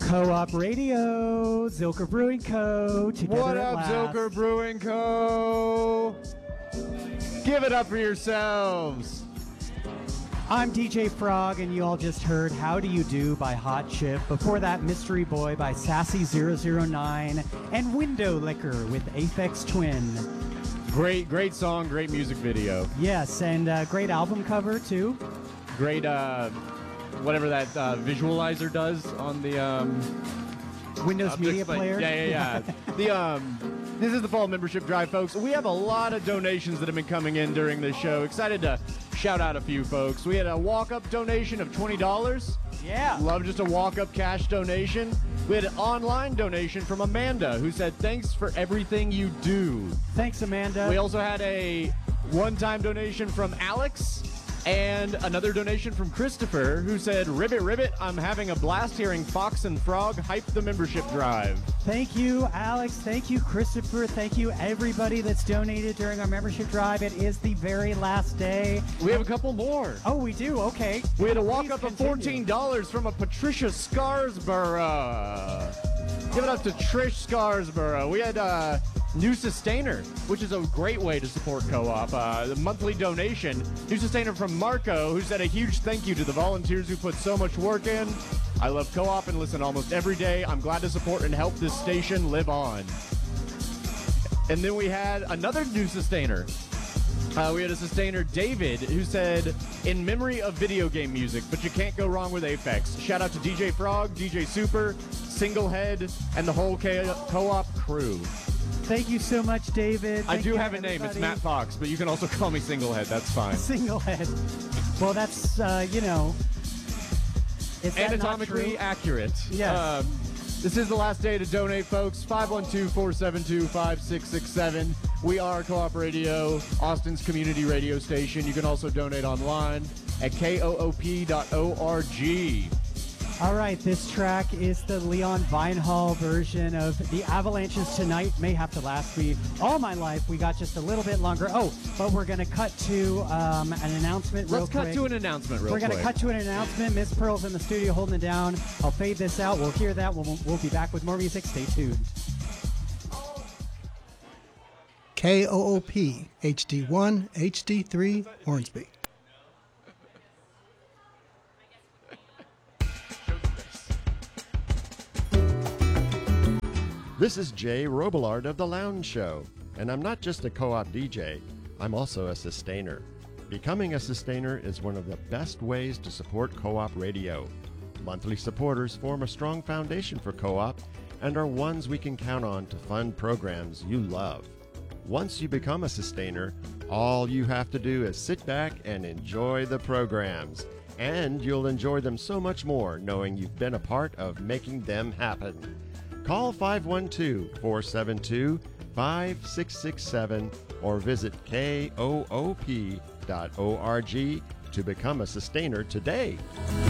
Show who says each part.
Speaker 1: Co-op Radio, Zilker Brewing Co. Together
Speaker 2: What
Speaker 1: at
Speaker 2: up,
Speaker 1: last.
Speaker 2: Zilker Brewing Co.? Give it up for yourselves.
Speaker 1: I'm DJ Frog, and you all just heard How Do You Do by Hot Chip. Before that, Mystery Boy by Sassy009, and Window Liquor with Aphex Twin.
Speaker 2: Great song, great music video.
Speaker 1: Yes, and great album cover, too.
Speaker 2: Great, whatever that visualizer does on the
Speaker 1: Windows Media Player.
Speaker 2: Yeah. This is the fall membership drive, folks. We have a lot of donations that have been coming in during this show. Excited to shout out a few folks. We had a walk-up donation of $20.
Speaker 1: Yeah.
Speaker 2: Love just a walk-up cash donation. We had an online donation from Amanda, who said, thanks for everything you do.
Speaker 1: Thanks, Amanda.
Speaker 2: We also had a one-time donation from Alex, and another donation from Christopher, who said, Ribbit, I'm having a blast hearing Fox and Frog hype the membership drive.
Speaker 1: Thank you, Alex. Thank you, Christopher. Thank you, everybody that's donated during our membership drive. It is the very last day.
Speaker 2: We have a couple more.
Speaker 1: Oh, we do? Okay.
Speaker 2: We had a walk-up of
Speaker 1: continue.
Speaker 2: $14 from a Patricia Scarsborough. Give it up to Trish Scarsborough. We had New Sustainer, which is a great way to support Co-op. The monthly donation. New Sustainer from Marco, who said a huge thank you to the volunteers who put so much work in. I love Co-op and listen almost every day. I'm glad to support and help this station live on. And then we had another New Sustainer. We had a sustainer, David, who said, in memory of video game music, but you can't go wrong with Aphex. Shout out to DJ Frog, DJ Super, Singlehead, and the whole Co-op crew.
Speaker 1: Thank you so much, David.
Speaker 2: I
Speaker 1: Thank
Speaker 2: do
Speaker 1: you,
Speaker 2: have a name. It's
Speaker 1: everybody.
Speaker 2: Matt Fox, but you can also call me Singlehead. That's fine.
Speaker 1: Singlehead. Well, that's, is that
Speaker 2: Anatomically
Speaker 1: not true?
Speaker 2: accurate.
Speaker 1: Yes.
Speaker 2: This is the last day to donate, folks. 512-472-5667. We are Co-op Radio, Austin's community radio station. You can also donate online at koop.org.
Speaker 1: All right, this track is the Leon Vinehall version of The Avalanches Tonight May Have to Last Me All My Life. We got just a little bit longer. Oh, but we're going to cut to an announcement real
Speaker 2: Let's
Speaker 1: quick.
Speaker 2: cut to an announcement real quick.
Speaker 1: We're going to cut to an announcement. Miss Pearl's in the studio holding it down. I'll fade this out. We'll hear that. We'll be back with more music. Stay tuned.
Speaker 3: KOOP HD1, HD3, Hornsby.
Speaker 4: This is Jay Robillard of The Lounge Show, and I'm not just a co-op DJ, I'm also a sustainer. Becoming a sustainer is one of the best ways to support co-op radio. Monthly supporters form a strong foundation for co-op and are ones we can count on to fund programs you love. Once you become a sustainer, all you have to do is sit back and enjoy the programs. And you'll enjoy them so much more knowing you've been a part of making them happen. Call 512-472-5667 or visit koop.org to become a sustainer today.